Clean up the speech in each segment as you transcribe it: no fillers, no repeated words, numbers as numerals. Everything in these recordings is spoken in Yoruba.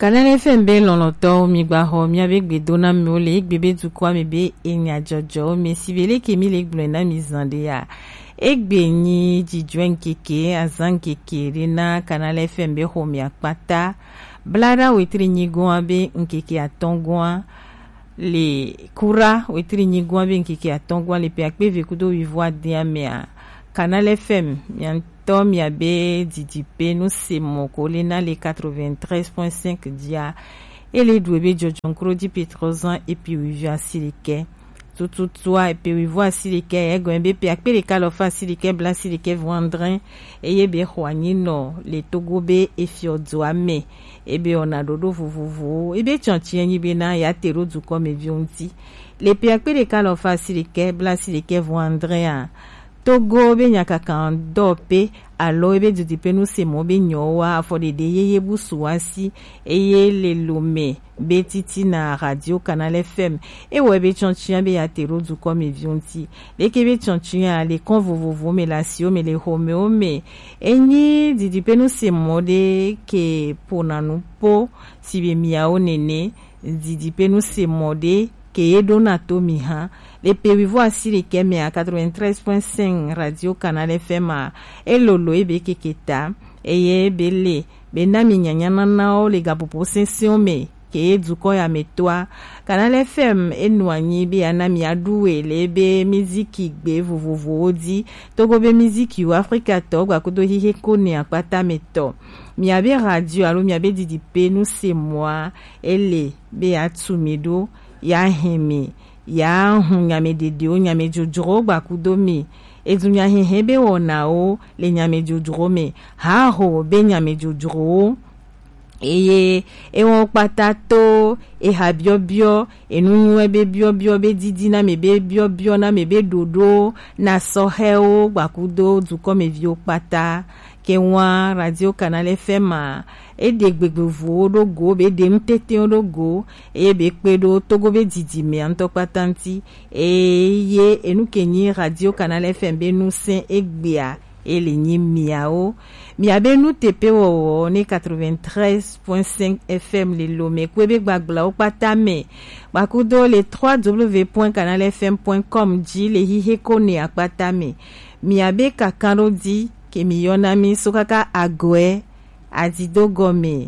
Canal FM be loloto mi gba ho mi avec be dona mi ole bebe du kwa mi be enya jojo mi sibele ke mi le gble na mi zande ya egbe ni jijwen keke azan keke rena Canal FM be ho mi akpata blada wetri ni gwa be nkeke atongwa le kura wetri ni gwa be nkeke atongwa le pe akpe vekudo vivwa dia mea Canal FM mianto mi abe didipe nous c'est mon colena les 93.5 dia et les douébé Jojonkro di Petrozan et puis vivia silike tout toi et puis vivwa silike ego mbe pe akpe le kalofa silike bla silike vendrin et yebe hwani no le togobe et fiodoame ebe ona dodo vuvuvu ebe chanchien yibe na ya tero du comme vionti le pe akpe le kalofa silike bla silike vendrin Togo be nyakaka ndope alo ebe dudipe nous c'est mo be nyowa afode de yeye busuwasi eye le lome betiti na radio Canal FM e webe chanchien be atero du comme vionti le kebe chanchien le convovovo me lasio me le homeo me enyi dudipe nous c'est mo de ke ponanu po sibe miao nene dudipe nous c'est mo de ke donato miha les pévivo asili keme à 93.5 radio Canal FM et lolo ebe keketa eye bele benami nyanyana nao le gapopo sensio me ke duko ya metoa Canal FM enwanyi be anami aduwe lebe miziki gbe vovovo odi togo be miziki u Africa to gwa kodo hihe kone akpata meto mi abe radio alo mi abe didipe nous c'est moi ele be atumedo ya hemi ya nyame dedio nyame jojoro bakudomi ezunya hebe onao le nyame jojoro me ha ho be nyame jojoro eye won patato e ha biobio enu ebe biobio be didi na me be biobio na me be dodo na soheo bakudo du comme vio pata ke wa radio Canal FM e de gbegbevo logo be de mtete logo e be pedo togo be didi me anto patanti ye enu kenyi radio Canal FM be nous sen egbea e le nyi miao mi abe nous tepe wo ne 93.5 FM le lome kwebe gbagla o patame bakudo le www.canalfm.com di le hiheko ne akpatame mi abe kakaro di ke mi yonami sokaka agwe adidogome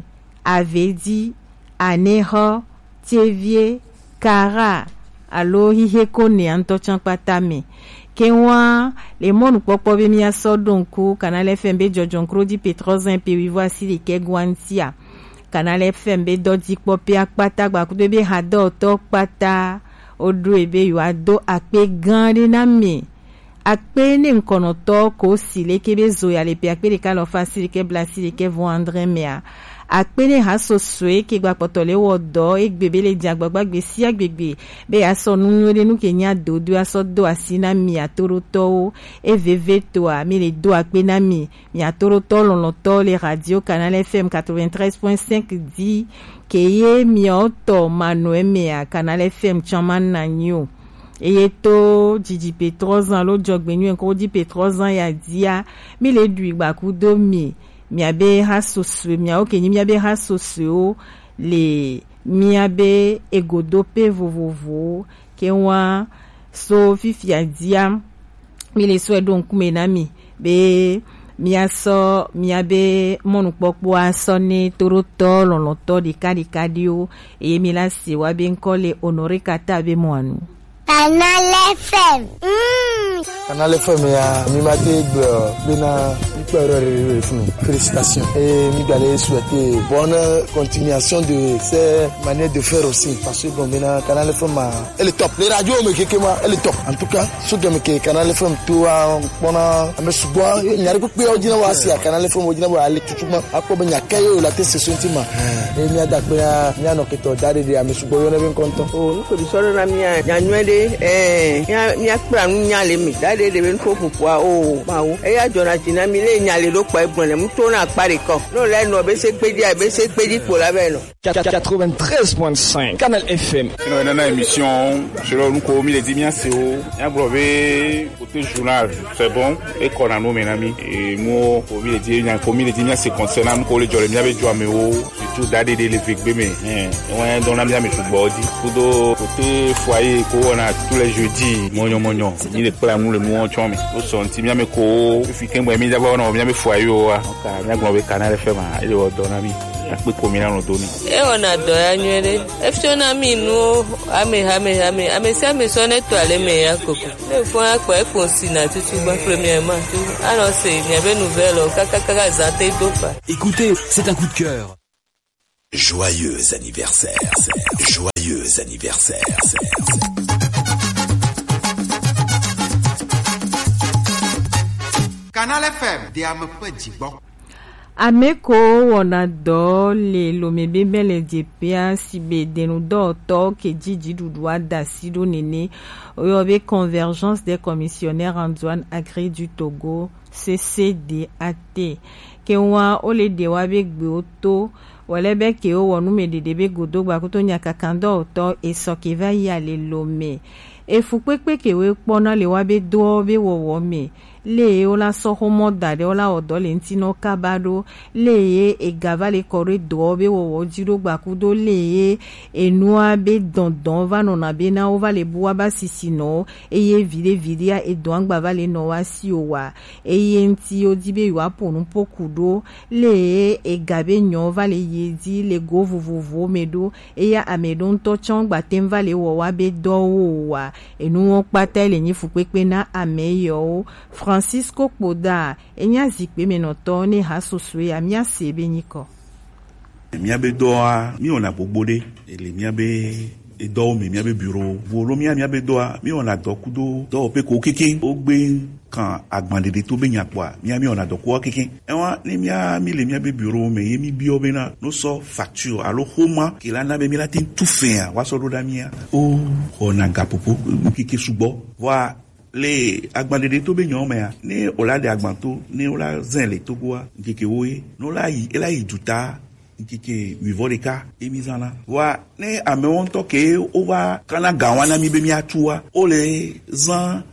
avedi aneho tievie kara alo hiheko ne antochan patame kenwa le monu popo be mi asodonku Canal FM be Jojonkro di Petrozan pe wivo asili ke gwantia Canal FM be dodi pope akpata gbakudo be hado to pata odo ebe yo ado akpe gande na mi akpe ne nkono to ko sile kebe zo ya le pe akpe le kalofa sile ke blasile ke vendre mea akpe ne haso swe ke gba potole wodo egbebe le diagbagba gbe si agbegbe be aso nu de nu kenya dodo aso do asina mi atoroto evv to a mi le do akpe na mi atoroto loloto le radio Canal FM 93.5 di keye mi auto manoemea Canal FM chaman nanyo eye to Didi Petrozan lo jogbenyu enko di Petrozan ya dia mi le du igbakudo mi abe hasoswe mi aokenyi mi abe hasoswe le mi abe egodope vovovo kenwa so fifi ya dia mi le so edon kumena mi be mi aso mi abe monu popo aso ne toroto loloto di kadikadio eye mi la si wa be nkole honore kata be moanu Canal FM. Canal FM ya mi mate bena félicitations et mi allez souhaiter bonne continuation de ces manières de faire aussi parce que bon maintenant Canal FM elle est top les radios mais kekema elle est top en tout cas ce que Canal FM tout bona amesubwa nyari ko pe ojina wasi Canal FM ojina wa ale tutuma akobe nyakayo la te session tima et mi ada pe ya no keto dare de amesubwa yo na ben konto oh ko di soro na mi ya nywede mi akpra nu nyale mi dare de ben fo fofua oh bawo e ya jona tina mi le nyale lo pa ebon mu to na pare ko no le no be se peji po la be no 93.5 Canal FM no na émission je lo ko mi le dimia se o ya brobe côté journal c'est bon et qu'on a nos menami et moi ko mi le dimia se concernant ko le jole mi ave jo ameo tu dade de le figbe me on don na mi subo di kudo côté foyer ko na tous les jeudis monyo ni le plan mu le mu on chomi o so nti mi ko fi kembo mi daba na mi foyer o ka mi gbo be Canal FM a ile o don na mi pe ko mi na no do ni ona do ya nywele efshona mi nu ame si ame so ne to ale me ya koko e fo akwa e fo si na tutu ba premièrement tout alors c'est il y avait nouvelle kaka zate dopa. Écoutez, c'est un coup de cœur. Joyeux anniversaire. Joyeux anniversaire. Canal FM de ame petit bon. Ameko wona do le lomebe bele jepia sibe denu do to ke jiji dudwa dasido nene oyobe convergence des commissionnaires en douane agri du Togo CCDAT ke wa ole de wa be gbe oto wale be ke o wonu me de be godo gba ko to nya kakando to e so ke va ya le lome e fu pepe ke we pona le wa be do be wo me le ola sohomo dade ola odole ntino kabado le e gavale kore dobe wo jiro gbakudo le enua be dondon va nona be na ova le bua ba sisino eye vide ya edwangba vale no wasi owa eye nti odibe wa ponu pokudo le e gabe nyo vale yedi le go vovovo medo eya amedon to chongba temvale wo wa be do wa enu won pata le nyi fupepe na ameyo Francisco Kpoda enya zikpe menoto ne hasoswe ya mia sebe niko miabe doa mi ona bogbode ele miabe edo mi miabe bureau bolo miabe doa mi ona dokudo do pe ko keke ogbe kan agbandede to be nyakwa mi ona dokwa keke enwa ni mi le miabe bureau me yemi biobe na no so facture alo homa kila na be mi latin tout faire wa so do da mia o ona gapopo keke subo wa le agbandede to be nyoma ya ni ola de agbanto ni ola zen le togoa nkeke woe no la yi ela yi juta nkeke wivoreka emizana wa ne amewon to ke over kana gawana mi be mi atua ole zan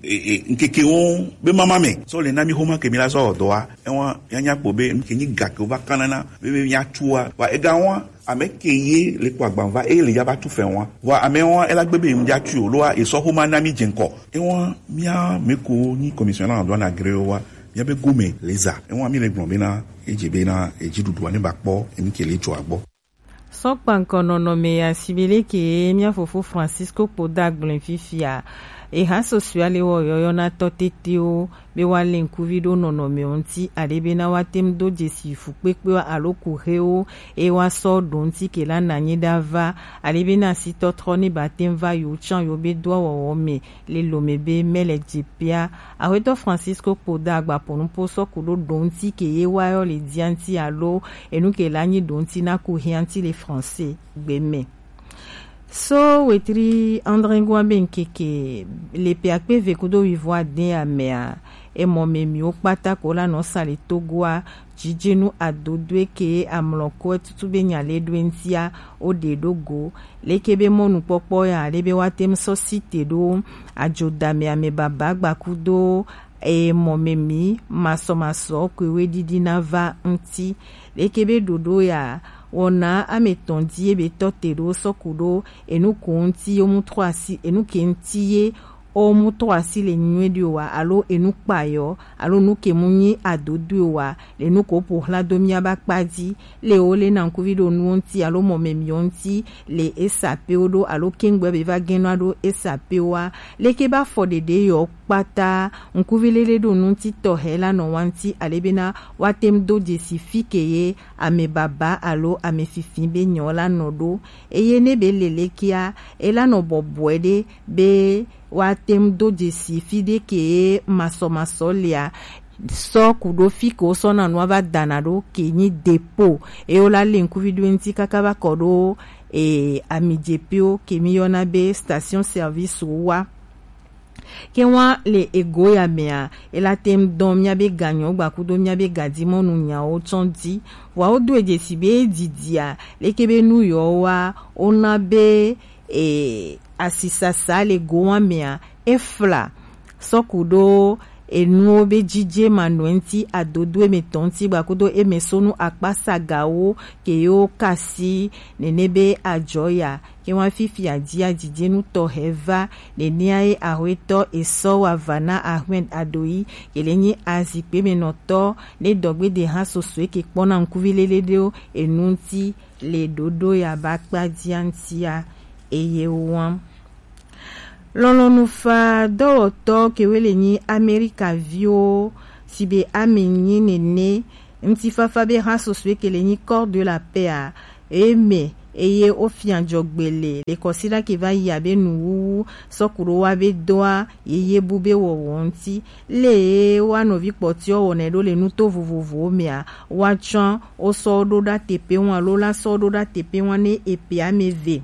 nkeke won be mama me so le na mi homa ke mi la so odoa enwa yanya pobe nkenyi gake over kana na be mi atua wa egawa amekeye le kwa gbanva e le yaba tu fe won wa amewon elagbebe mi ja tu lo wa eso homa na mi jenko enwa mia meko ni commissionnaire en douane agreo wa yabe gome leza enwa mi le gbon na ejebe na ejidudu ani bakpo enikele jo agbo sokpa nkono no me ya sibele ke mia fofo Francisco Kpoda gblin fifia e ha sociale wo yoyo na toteteo be wale nkuvido nono me onti arebe na watem do jesi fupepe aloku heo e wa so donti ke la nanyi dava arebe na sitotroni batem va yo chan yo be do wo me le lomebe mele jipia aweto Francisco Kpoda gba ponu poso kudo donti ke ye wa yo le dianti alo enu ke la nyi donti na ku hianti le français gbeme so wetri André Ngwambe nkeke le peakpe vekudo wivoa den amea e momemi okpata kola no sale togoa jijenu adodwe ke amloko tutube nyale dwentia ode dogo lekebe monu popo ya lebe watem so site do ajodame ame baba gbakudo e momemi maso kwewe didi na va nti lekebe dodo ya ona ametondi ebe totero sokudo enu konti omutroasi enu kentie omutroasi le nwedio wa alo enu payo alo nuke munyi adodo wa le nuko pour la domia bakpadi le ole na nkuvido nuonti alo momemionti le esape odo alo kengbe be va genado esape wa le keba fodede yo pata nkuvilele do nunti tohela no wanti alebena watem do jesifike ye ame baba alo ame fifimbe nyola nodo eye ne be lelekia ela no bobwede be watem do jesifide ke maso lia so kudo fiko so na nwa danado ke ni depo e ola lenku video nti kakaba kodo e amijepio ke miyona be station service wa kenwa le ego ya mea ela tem dom mia be ganyo gbakudo mia be gadimo nu nya o chondi wa odo ejesi be didia lekebe nu yo wa ona be asisa sale go wa mea efla sokudo enu be jije manuenti adodo emetonti bakudo emesonu akpasagawo keyo kasi nenebe ajoya ke wan fifi adia jijenu to heva neniae ahweto eso wavana Ahmed Adoyi kelenyi azikpe menoto le dogbe de hasoswe ke kpona nkuvilelede enunti le dodo ya bakpa diantia eye wan lolonu fa doroto kewele ni America vio sibe amenyi nene ntifafa be hasoswe kelenyi corps de la paix eme eye ofian jogbele le consider que va y abe nu sokuro wa be doa yeye bube wo wonti le wa no vi potio one do le nu to vovovo mea wa chan o sodo da tepe won lo la sodo da tepe won ne epe ameve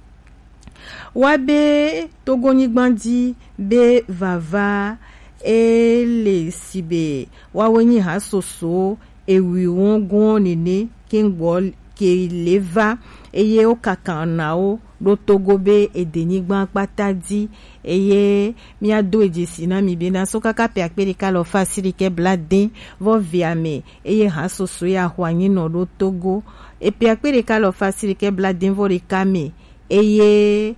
wa be togoni gbandi be vava e le sibe wa woni ha soso ewi won gon nene kengbo ke leva eye o kakanao do togobe edenigban patadi eye mi ado ejisi na mi bena so kaka pe akpere ka lo fasiri ke blade vo viame eye hasoso ya hwanyi no do togo e pe akpere ka lo fasiri ke blade vo rekame eye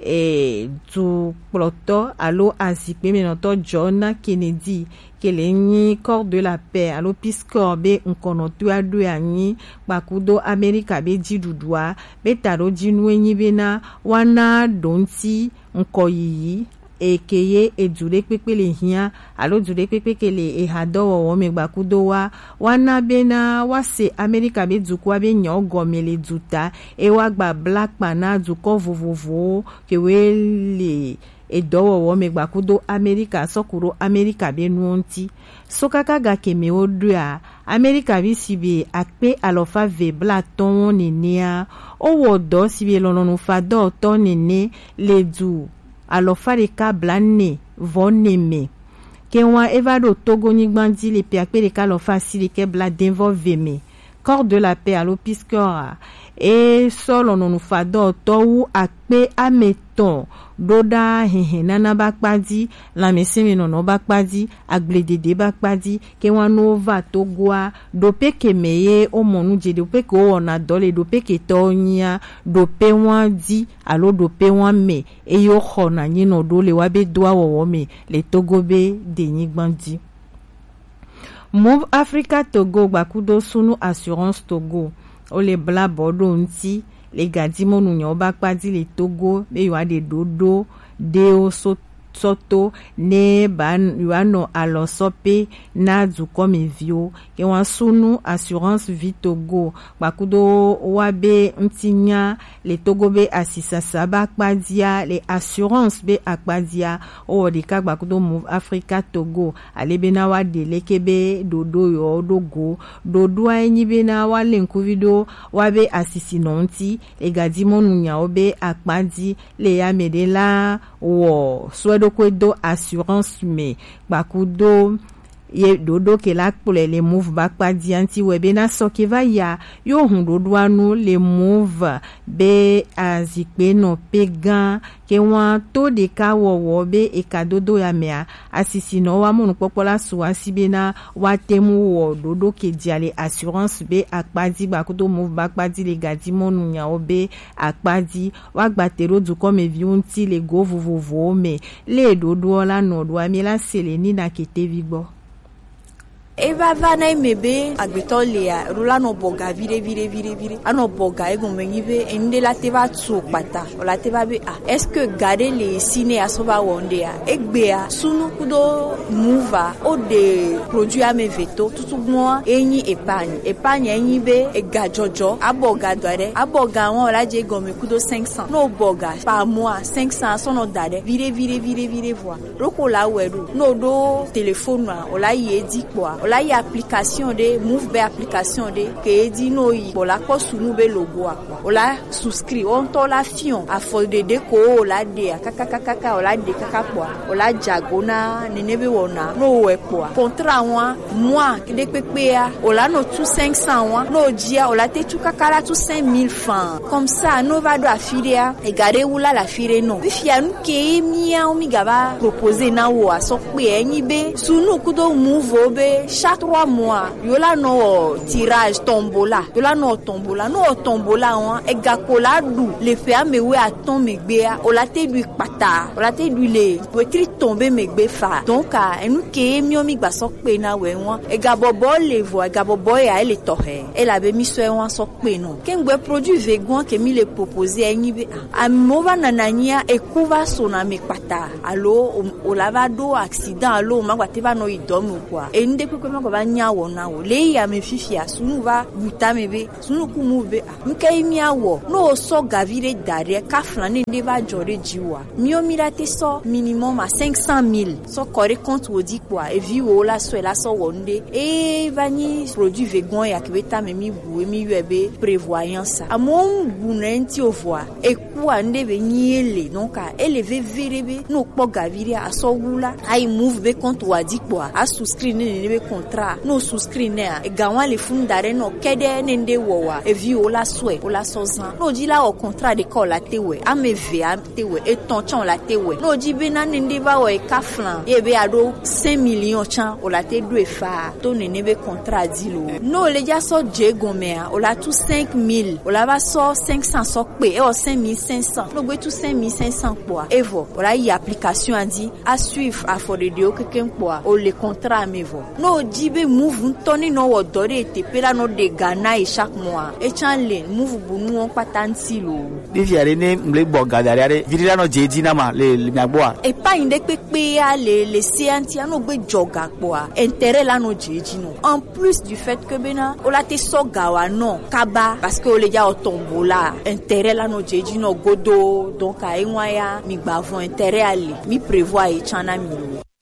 tu ploto alo azikpe menoto John Kennedy kelenyi corps de la paix alo piscor be nkonotu adu anyi bakudo America be jidudua be taro jinwenyi bena wana donti nkoyiyi ekeye edure pepele hia alo dure pepekele ehado wo me bakudo wa wana bena wase America be dukwa be nyogomele duta e wa gba black pana duko vovovo kewele edowo wo me bakudo America sokuro America be nuonti sokaka ga keme odua America bi sibe akpe alofa ve black ton nenia owo do sibe lononu fa do ton nene ledu alofa de ka blane voneme kenwa evado togo ni gbandi le pe akpe de ka lofa sili ke bla denvo veme corps de la paix alo piscora e solo nonu fa do to akpe ameton doda hehenana bakpadi la meseme nono bakpadi agbledede bakpadi kenwa nova togoa dope kemeye o monu je dope ko ona dole dope ke tonya dope wandi alo dope wanme e yo khona nyino dole wabe doa wome le togobe denyi gbandi Move Africa Togo bakudo sunu assurance Togo o le bla bodo nti le gadimo nu nyo bakpadi le Togo be yo ade dodo de o soto ne ban yuano alosope na dukome vio ke wan sunu assurance vie Togo bakudo wabe ntinya le Togo be asisa saba kpadia le assurance be akpadia o de ka bakudo Move Africa Togo alebe na wa de lekebe dodo yo dogo dodo anyi be na wa lenku video wabe asisi nonti e gadimo nunya obe akpadi le ya medela wo swedo kwedo assurance me bakudo ye dodo ke la pole le Move bakpadi anti webe na soke va ya yo hun dodo anu le Move be azikpe no pegan ke wan to de ka wo be e ka dodo ya mea asisi no wa munu popola suwa sibe na wa temu wo dodo ke diale assurance be akpadi bakudo Move bakpadi le gadi monu nya obe akpadi wa gbatero du comme viunti le go vovovo me le dodo la no do ami la seleni na kete vigbo Eva vana imebe agbetolia rula no boga vire ano boga ego menyive ende la teva tsu pata la teva be est-ce que garder les ciné asoba wondea egbea sunu kudo mova o de produit ame veto tutu moi enyi épargne enyi be egajojo aboga dare aboga won la je go me kudo 500 no boga par mois 500 sono dare vire voir roko la wedu no do téléphone o la yedi quoi ola y application de move be application de ke di no yi bola ko sunu be logo akwa ola souscrit on to la fion a fo de ko ola de kaka ola de kaka kwa ola jagona nenebe wona no we kwa contrat wa moi de pepe a ola no tout 500 wa no dia ola te tout kaka la tout 5000 francs comme ça no va do afiria e gare wula la fire no fia nu ke mia o mi gaba proposer na wo aso pe enyi be sunu kudo move be chaque 3 mois yola no tirage tombola yola no tombola wa e gakola du le fe amewe aton megbe ola te du pata ola te du le petri tomber megbe fa donc enu ke mi o mi gba so pe na we won e gabobo le vo e gabobo ya ele tohe e la be mi so e won so pe no kengbe produit vegan ke mi le proposer enyi be amova nanania e kuva sona me pata alo o lava do accident alo magwa te ba no idomu kwa e nde kwe magwa ba nya wo na wo le ya me fifia sunu va buta mebe sunu ku move nke mi awo no so gavire dare ka flane nde va jore jiwa mi o mirate so minimum a 500,000 so kore compte wodi kwa e vi wo la so la so wonde e vani produit vegan ya kibeta me mi bu mi yebe prévoyance amon bunenti ovoi e kwa nde be nyele donc a élever verebe no kpo gavire a so wula ai move be compte wadi kwa a souscrit ne be contrat no souscrit ne e gawan le fundare no kede ne nde wowa e vi o la souhait o la sozan no di la o contrat de ko la tewe a me ve a tewe e ton chan la tewe no di be na ne nde ba o e kaflan e be ado 5 millions chan o la te do e fa to ne ne be contrat di lo no le ja so je gomea o la tout 5000 o la ba so 500 so pe e o 5500 no gbe tout 5500 kwa evo o la y application a dit à suivre à for de dio keken kwa o le contrat mevo no di be move toni no wo dore te pela no de Ghana e chaque mois e chanle move bunu on patanti lo bi fiare ne mle boga dare virila no jeji na ma le miagboa e pa inde pepe ya le sianti no gbe joga kwa intérêt la no jeji no en plus du fait que bena o la te so gawa no kaba parce que o le ja o tombola intérêt la no jeji no godo donc a enwaya mi gbavon intérêt ali mi prévoit e chana mi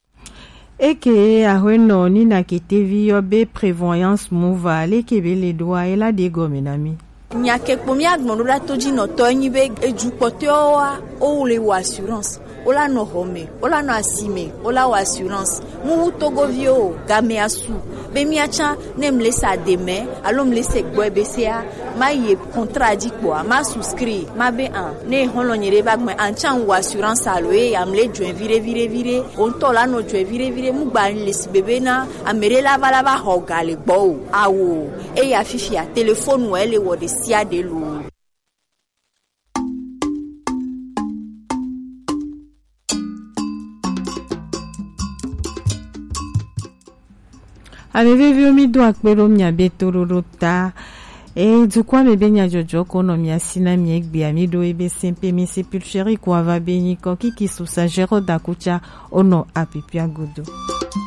eke ahweno ni na ketevi yobe prévoyance mova le kebele doa ela de gomenami nyake pomi agmono la toji no to nyi be ejupote o le assurance ola no home ola no asime ola wa assurance mu togovio game asu be mi acha nem lesa demain alom lese gbo besia ma ye contrat di kwa ma souscrit ma be an ne holonyere bagme anchan wa assurance aloe amle join vire on to la no join vire mu gba lesi bebe na amere lava hogale gbo awo e ya fifi a telephone wo ele wo de sia de lo Avevevio mi do akpero mia betororota e dukwa mebe nya jojo kono mia sina mi egbe ami do ebe sempe mi sepulcheri kwa va beni ko kiki sou sa jero dakucha ono apipia godo.